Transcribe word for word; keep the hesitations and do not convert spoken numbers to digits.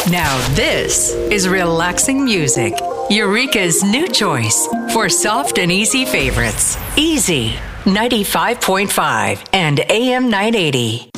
Now this is relaxing music. Eureka's new choice for soft and easy favorites. Easy ninety-five point five and A M nine eighty.